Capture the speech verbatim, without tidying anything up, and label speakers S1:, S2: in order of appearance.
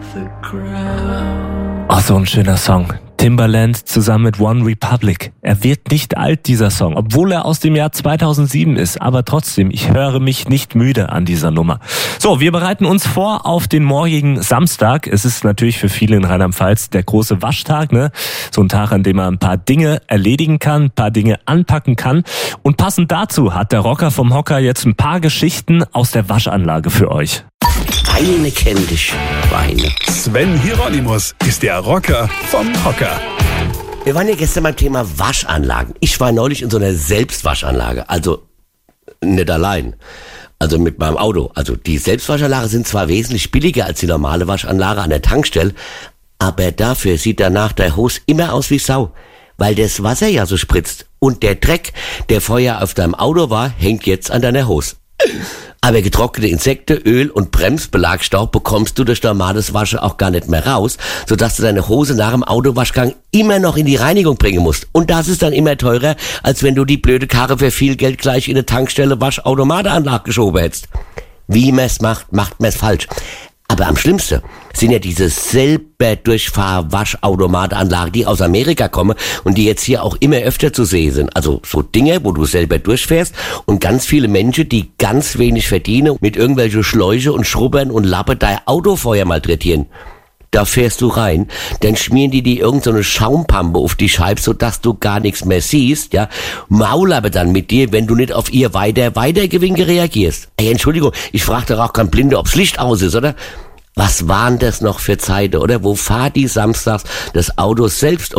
S1: Oh, so ein schöner Song. Timbaland zusammen mit One Republic. Er wird nicht alt, dieser Song, obwohl er aus dem Jahr zweitausendsieben ist. Aber trotzdem, ich höre mich nicht müde an dieser Nummer. So, wir bereiten uns vor auf den morgigen Samstag. Es ist natürlich für viele in Rheinland-Pfalz der große Waschtag, ne? So ein Tag, an dem man ein paar Dinge erledigen kann, ein paar Dinge anpacken kann. Und passend dazu hat der Rocker vom Hocker jetzt ein paar Geschichten aus der Waschanlage für euch.
S2: Weine kenn dich, Weine.
S3: Sven Hieronymus ist der Rocker vom Hocker.
S2: Wir waren ja gestern beim Thema Waschanlagen. Ich war neulich in so einer Selbstwaschanlage, also nicht allein, also mit meinem Auto. Also die Selbstwaschanlage sind zwar wesentlich billiger als die normale Waschanlage an der Tankstelle, aber dafür sieht danach der Hose immer aus wie Sau, weil das Wasser ja so spritzt und der Dreck, der vorher auf deinem Auto war, hängt jetzt an deiner Hose. Aber getrocknete Insekten, Öl und Bremsbelagstaub bekommst du durch normales Waschen auch gar nicht mehr raus, sodass du deine Hose nach dem Autowaschgang immer noch in die Reinigung bringen musst. Und das ist dann immer teurer, als wenn du die blöde Karre für viel Geld gleich in eine Tankstelle Waschautomatenanlage geschoben hättest. Wie man's macht, macht man's falsch. Aber am schlimmsten sind ja diese selber Durchfahr-Waschautomatanlagen, die aus Amerika kommen und die jetzt hier auch immer öfter zu sehen sind. Also so Dinge, wo du selber durchfährst und ganz viele Menschen, die ganz wenig verdienen, mit irgendwelchen Schläuche und Schrubbern und Lappen dein Autofeuer malträtieren. Da fährst du rein, dann schmieren die dir irgend so eine Schaumpampe auf die Scheibe, sodass du gar nichts mehr siehst, ja. Maul aber dann mit dir, wenn du nicht auf ihr weiter, weiter Gewinke reagierst. Ey, Entschuldigung, ich frag doch auch kein Blinde, ob's Licht aus ist, oder? Was waren das noch für Zeiten, oder? Wo fahrt die samstags das Auto selbst